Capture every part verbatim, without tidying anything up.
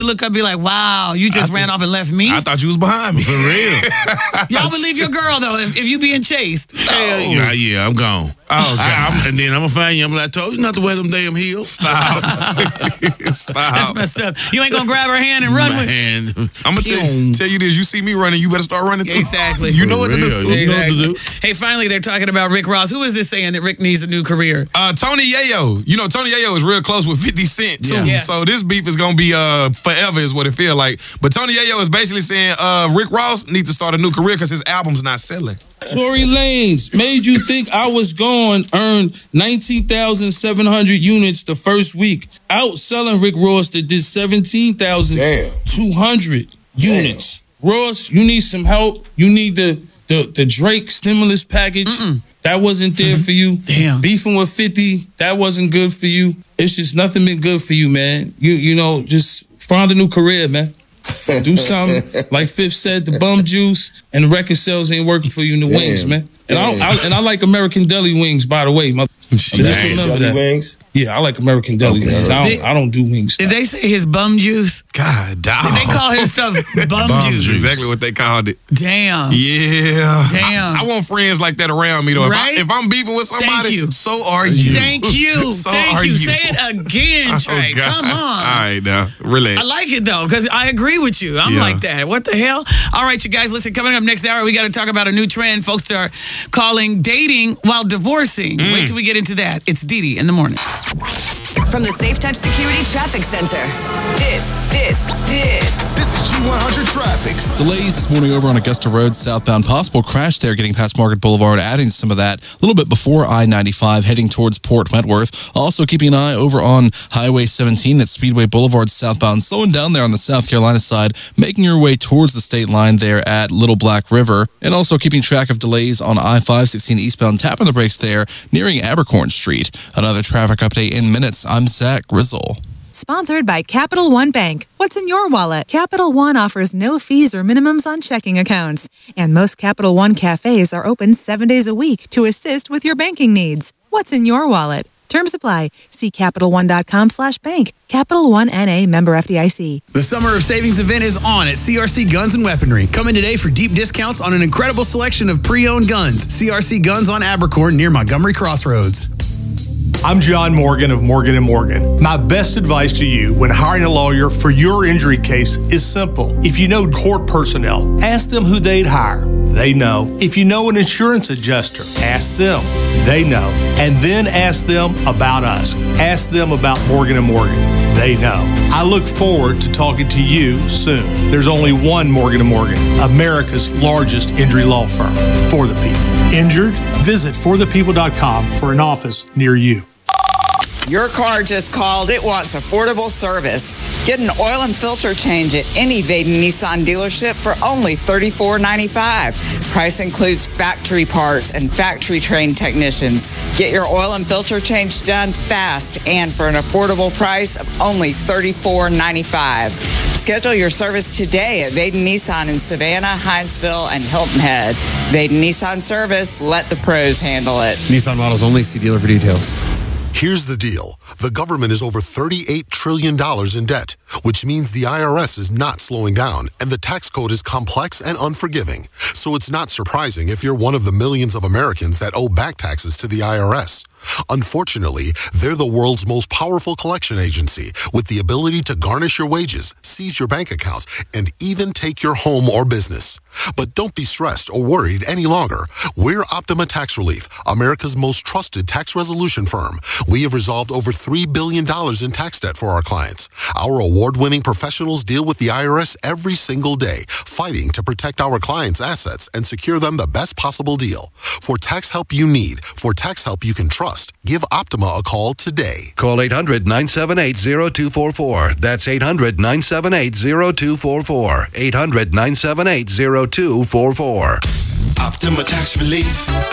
look up and be like, wow, you just I ran think, off and left me? I thought you was behind me. For real. Y'all would leave your girl, though, if, if you being chased. Hell oh. yeah, yeah, I'm gone. Oh, God. I, I'm, and then I'm going to find you. I'm like, I told you not to wear them damn heels. Stop. Stop. That's messed up. You ain't going to grab her hand and run with Man. I'm going to tell, tell you this. You see me running, you better start running too. Exactly. You know For what to real. do. You know what to Exactly. do. Hey, finally, they're talking about Rick Ross. Who is this saying that Rick needs a new career? Uh, Tony Yayo. You know, Tony Yayo is real close with fifty Cent, too. Yeah. Yeah. So this beef is going to be uh, forever is what it feels like. But Tony Yayo is basically saying uh, Rick Ross needs to start a new career because his album's not selling. Tory Lanez made you think I was going to earn nineteen thousand seven hundred units the first week. Outselling Rick Ross that did seventeen thousand two hundred units. Ross, you need some help. You need the, the, the Drake stimulus package. Mm-mm. That wasn't there mm-hmm. for you. Damn. Beefing with fifty, that wasn't good for you. It's just nothing been good for you, man. You, you know, just find a new career, man. Do something like Fifth said, the bum juice and the record sales ain't working for you in the Damn. wings, man. And I, I and I like American Deli wings, by the way. My, just remember that. Wings? Yeah, I like American Deli okay. wings. I don't, did, I don't do wings. Did they say his bum juice? God, dog. Did they call his stuff bum, bum juice? juice? Exactly what they called it. Damn. Yeah. Damn. I, I want friends like that around me, though. Right? If, I, if I'm beefing with somebody, Thank you. so are you. Thank you. so Thank are you. you. Say it again, Trey. Oh, God. Come on. All right, now. Relax. I like it, though, because I agree with you. I'm Yeah. like that. What the hell? All right, you guys, listen, coming up next hour, we got to talk about a new trend folks are calling dating while divorcing. Mm. Wait till we get into that. It's Dee Dee in the morning. From the Safe Touch Security Traffic Center. This, this, this. This is G one hundred traffic. Delays this morning over on Augusta Road southbound. Possible crash there getting past Market Boulevard, adding some of that a little bit before I ninety-five heading towards Port Wentworth. Also keeping an eye over on Highway seventeen at Speedway Boulevard southbound. Slowing down there on the South Carolina side, making your way towards the state line there at Little Black River. And also keeping track of delays on I five sixteen eastbound, tapping the brakes there nearing Abercorn Street. Another traffic update in minutes. I'm Zach Grizzle. Sponsored by Capital One Bank. What's in your wallet? Capital One offers no fees or minimums on checking accounts. And most Capital One cafes are open seven days a week to assist with your banking needs. What's in your wallet? Terms apply. See CapitalOne.com slash bank. Capital One N A member F D I C. The Summer of Savings event is on at C R C Guns and Weaponry. Come in today for deep discounts on an incredible selection of pre-owned guns. C R C Guns on Abercorn near Montgomery Crossroads. I'm John Morgan of Morgan and Morgan. My best advice to you when hiring a lawyer for your injury case is simple. If you know court personnel, ask them who they'd hire. They know. If you know an insurance adjuster, ask them. They know. And then ask them about us. Ask them about Morgan and Morgan. They know. I look forward to talking to you soon. There's only one Morgan and Morgan, America's largest injury law firm for the people. Injured? Visit for the people dot com for an office near you. Your car just called. It wants affordable service. Get an oil and filter change at any Vaden Nissan dealership for only thirty-four ninety-five. Price includes factory parts and factory trained technicians. Get your oil and filter change done fast and for an affordable price of only thirty-four ninety-five. Schedule your service today at Vaden Nissan in Savannah, Hinesville, and Hilton Head. Vaden Nissan Service. Let the pros handle it. Nissan models only. See dealer for details. Here's the deal. The government is over thirty-eight trillion dollars in debt, which means the I R S is not slowing down, and the tax code is complex and unforgiving. So it's not surprising if you're one of the millions of Americans that owe back taxes to the I R S. Unfortunately, they're the world's most powerful collection agency with the ability to garnish your wages, seize your bank accounts, and even take your home or business. But don't be stressed or worried any longer. We're Optima Tax Relief, America's most trusted tax resolution firm. We have resolved over three billion dollars in tax debt for our clients. Our award-winning professionals deal with the I R S every single day, fighting to protect our clients' assets and secure them the best possible deal. For tax help you need, for tax help you can trust, give Optima a call today. Call eight hundred nine seven eight zero two four four. That's eight hundred nine seven eight zero two four four. eight hundred nine seven eight zero two four four. Optima Tax Relief.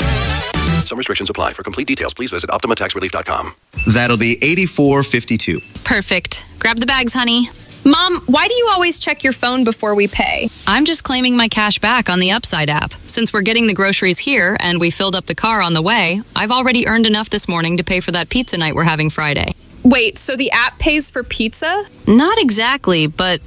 Some restrictions apply. For complete details, please visit optima tax relief dot com. That'll be eighty-four fifty-two. Perfect. Grab the bags, honey. Mom, why do you always check your phone before we pay? I'm just claiming my cash back on the Upside app. Since we're getting the groceries here and we filled up the car on the way, I've already earned enough this morning to pay for that pizza night we're having Friday. Wait, so the app pays for pizza? Not exactly, but